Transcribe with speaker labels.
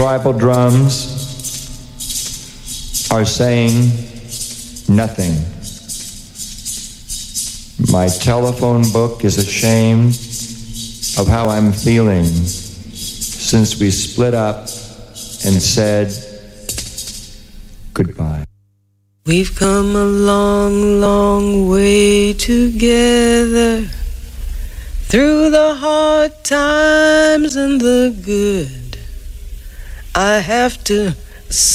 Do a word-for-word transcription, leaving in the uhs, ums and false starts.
Speaker 1: tribal drums are saying nothing. My telephone book is ashamed of how I'm feeling since we split up and said goodbye.
Speaker 2: We've come a long, long way together, through the hard times and the good. I have to